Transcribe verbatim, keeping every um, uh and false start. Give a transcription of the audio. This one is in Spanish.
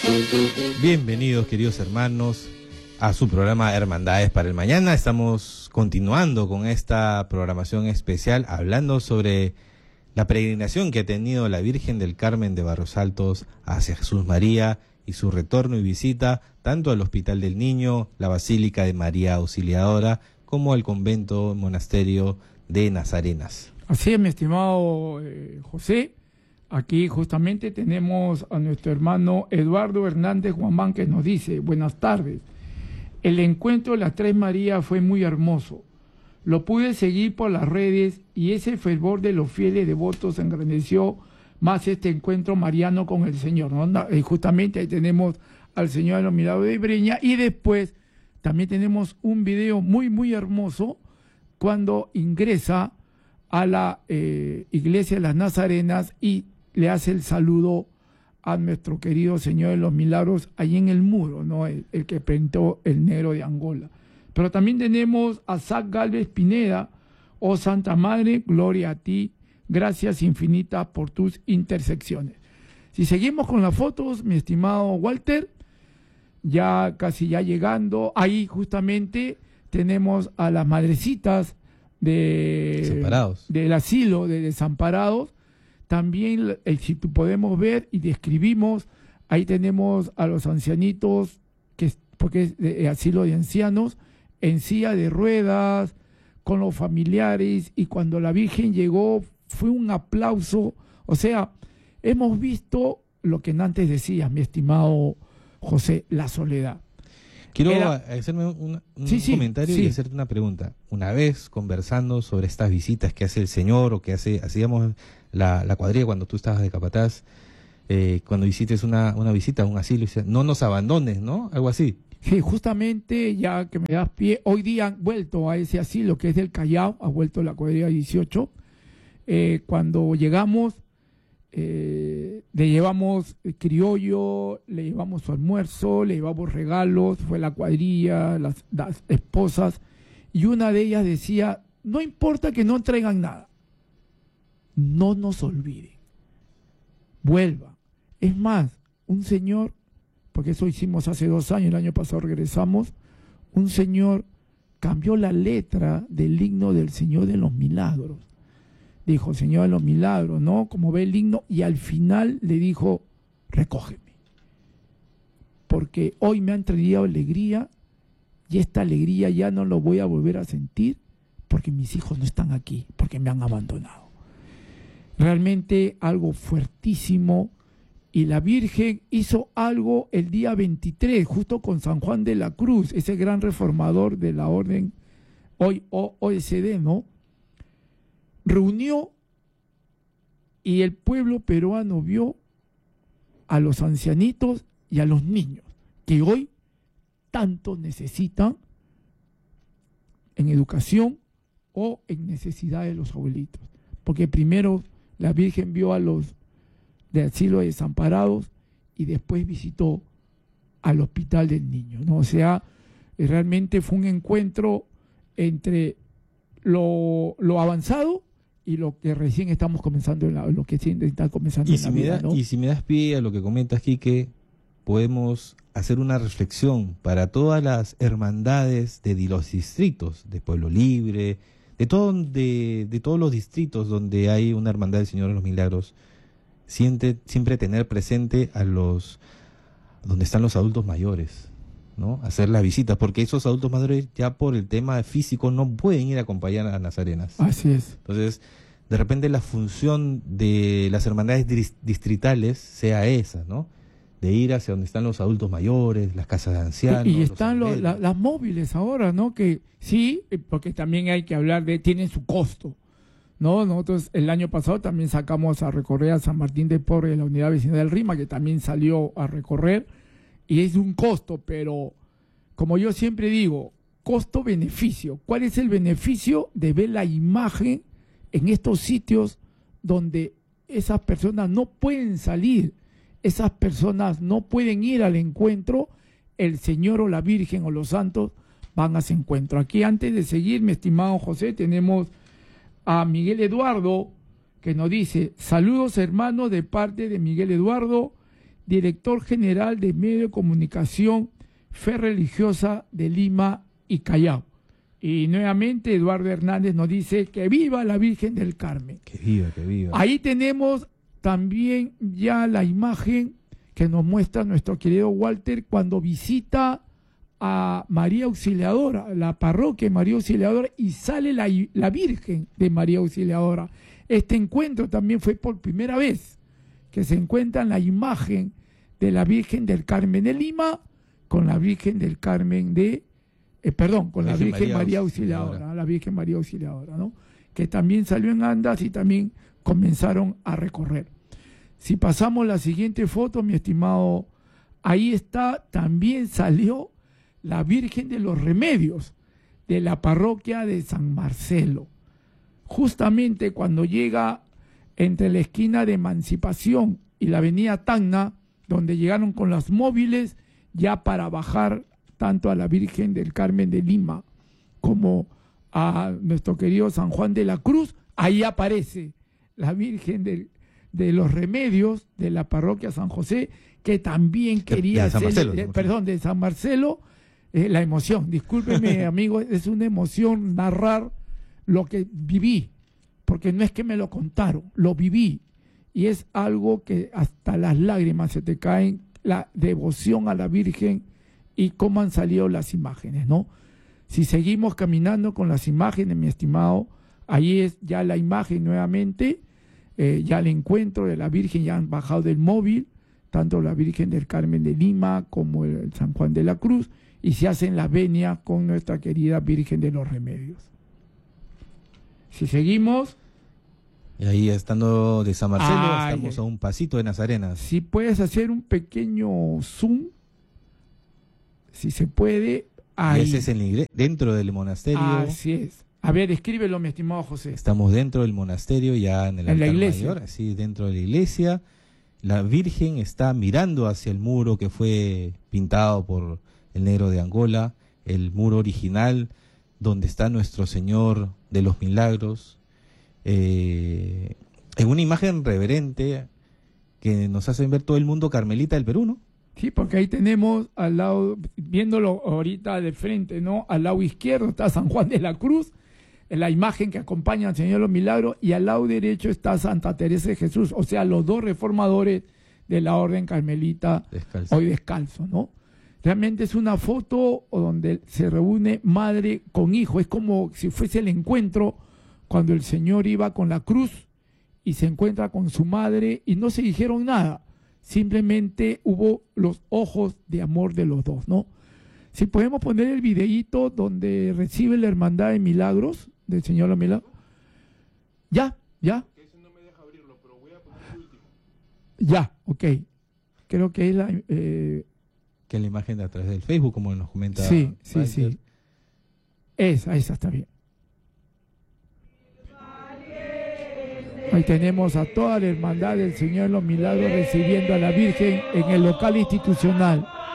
Bienvenidos, queridos hermanos, a su programa Hermandades para el Mañana. Estamos continuando con esta programación especial hablando sobre la peregrinación que ha tenido la Virgen del Carmen de Barros Altos hacia Jesús María y su retorno y visita tanto al Hospital del Niño, la Basílica de María Auxiliadora, como al convento monasterio de Nazarenas. Así es, mi estimado eh, José. Aquí justamente tenemos a nuestro hermano Eduardo Hernández Guamán, que nos dice: buenas tardes. El encuentro de las Tres Marías fue muy hermoso. Lo pude seguir por las redes y ese fervor de los fieles devotos engrandeció más este encuentro mariano con el Señor, ¿no? Y justamente ahí tenemos al Señor de los Milagros de Breña, y después también tenemos un video muy muy hermoso cuando ingresa a la eh, iglesia de las Nazarenas y le hace el saludo a nuestro querido Señor de los Milagros ahí en el muro, ¿no? El, el que pintó el negro de Angola. Pero también tenemos a Zac Galvez Pineda: oh Santa Madre, gloria a ti, gracias infinitas por tus intersecciones. Si seguimos con las fotos, mi estimado Walter, ya casi ya llegando, ahí justamente tenemos a las madrecitas de, Desamparados. del asilo de desamparados. También, eh, si podemos ver y describimos, ahí tenemos a los ancianitos, que porque es de asilo de ancianos, en silla de ruedas, con los familiares, y cuando la Virgen llegó fue un aplauso. O sea, hemos visto lo que antes decías, mi estimado José, la soledad. Quiero Era... hacerme un, un sí, sí, comentario sí. y hacerte una pregunta. Una vez conversando sobre estas visitas que hace el Señor, o que hace hacíamos la, la cuadrilla cuando tú estabas de capataz, eh, cuando visites una, una visita a un asilo, dice, no nos abandones, ¿no? Algo así. Sí, justamente, ya que me das pie, hoy día han vuelto a ese asilo que es del Callao, ha vuelto la cuadrilla dieciocho. Eh, cuando llegamos, eh, le llevamos el criollo, le llevamos su almuerzo, le llevamos regalos, fue la cuadrilla, las, las esposas, y una de ellas decía: no importa que no traigan nada, no nos olviden, vuelvan. Es más, un señor, porque eso hicimos hace dos años, el año pasado regresamos, un señor cambió la letra del himno del Señor de los Milagros. Dijo Señor de los Milagros, ¿no? Como ve el himno, y al final le dijo: recógeme, porque hoy me han traído alegría, y esta alegría ya no lo voy a volver a sentir, porque mis hijos no están aquí, porque me han abandonado. Realmente algo fuertísimo. Y la Virgen hizo algo el día veintitrés, justo con San Juan de la Cruz, ese gran reformador de la orden, hoy O S D, ¿no? Reunió, y el pueblo peruano vio a los ancianitos y a los niños, que hoy tanto necesitan en educación o en necesidad de los abuelitos. Porque primero la Virgen vio a los de asilo de desamparados y después visitó al Hospital del Niño, ¿no? O sea, realmente fue un encuentro entre lo, lo avanzado y lo que recién estamos comenzando, en la, lo que está comenzando Y en si la me vida, da, ¿no? Y si me das pie a lo que comentas, Quique, podemos hacer una reflexión para todas las hermandades de los distritos, de Pueblo Libre, de, todo, de, de todos los distritos donde hay una hermandad del Señor de los Milagros. Siente, siempre tener presente a los donde están los adultos mayores, ¿no? Hacer las visitas, porque esos adultos mayores ya por el tema físico no pueden ir a acompañar a Nazarenas. Así es. Entonces, de repente la función de las hermandades distritales sea esa, ¿no? De ir hacia donde están los adultos mayores, las casas de ancianos. Y, y están los, la, las móviles ahora, ¿no? Que sí, porque también hay que hablar de, tienen su costo, ¿no? Nosotros el año pasado también sacamos a recorrer a San Martín de Porres de la unidad vecinal del Rima, que también salió a recorrer, y es un costo, pero como yo siempre digo, costo-beneficio. ¿Cuál es el beneficio de ver la imagen en estos sitios donde esas personas no pueden salir, esas personas no pueden ir al encuentro? El Señor o la Virgen o los santos van a ese encuentro. Aquí, antes de seguir, mi estimado José, tenemos a Miguel Eduardo, que nos dice: saludos hermanos de parte de Miguel Eduardo, director general de Medio de Comunicación, Fe Religiosa de Lima y Callao. Y nuevamente Eduardo Hernández nos dice que viva la Virgen del Carmen. Que viva, que viva. Ahí tenemos también ya la imagen que nos muestra nuestro querido Walter cuando visita a María Auxiliadora, la parroquia de María Auxiliadora, y sale la, la Virgen de María Auxiliadora. Este encuentro también fue por primera vez que se encuentra la imagen de la Virgen del Carmen de Lima con la Virgen del Carmen de, eh, perdón, con la Virgen, Virgen María, María Auxiliadora, Auxiliadora, la Virgen María Auxiliadora, ¿no? Que también salió en andas y también comenzaron a recorrer. Si pasamos la siguiente foto, mi estimado, ahí está, también salió la Virgen de los Remedios de la parroquia de San Marcelo. Justamente cuando llega entre la esquina de Emancipación y la avenida Tacna, donde llegaron con las móviles ya para bajar tanto a la Virgen del Carmen de Lima como a nuestro querido San Juan de la Cruz, ahí aparece la Virgen del, de los Remedios de la parroquia San José, que también quería de San hacer, Marcelo, eh, perdón, de San Marcelo, eh, la emoción, discúlpeme amigo, es una emoción narrar lo que viví, porque no es que me lo contaron, lo viví, y es algo que hasta las lágrimas se te caen, la devoción a la Virgen y cómo han salido las imágenes, ¿no? Si seguimos caminando con las imágenes, mi estimado, ahí es ya la imagen nuevamente, eh, ya el encuentro de la Virgen, ya han bajado del móvil, tanto la Virgen del Carmen de Lima como el, el San Juan de la Cruz, y se hacen la venia con nuestra querida Virgen de los Remedios. Si seguimos... Y ahí estando de San Marcelo, Ay, estamos a un pasito de Nazarenas. Si puedes hacer un pequeño zoom, si se puede... Ahí. Y ese es el iglesia, dentro del monasterio. Así es. A ver, escríbelo, mi estimado José. Estamos dentro del monasterio, ya en el en la altar iglesia. mayor, así dentro de la iglesia. La Virgen está mirando hacia el muro que fue pintado por el negro de Angola, el muro original, donde está nuestro Señor de los Milagros, eh, en una imagen reverente que nos hacen ver todo el mundo carmelita del Perú, ¿no? Sí, porque ahí tenemos al lado, viéndolo ahorita de frente, ¿no? Al lado izquierdo está San Juan de la Cruz, en la imagen que acompaña al Señor de los Milagros, y al lado derecho está Santa Teresa de Jesús, o sea, los dos reformadores de la Orden Carmelita, Descalzo. hoy descalzo, ¿no? Realmente es una foto donde se reúne madre con hijo, es como si fuese el encuentro cuando el Señor iba con la cruz y se encuentra con su madre y no se dijeron nada, simplemente hubo los ojos de amor de los dos, ¿no? Si podemos poner el videíto donde recibe la Hermandad de Milagros del Señor de los Milagros. Ya, ya. Ese no me deja abrirlo, pero voy a poner el último. Ya, ok. Creo que es la... Eh, Que es la imagen de a través del Facebook, como nos comenta. sí, sí, Walter. sí. Esa, esa está bien. Ahí tenemos a toda la Hermandad del Señor de los Milagros recibiendo a la Virgen en el local institucional.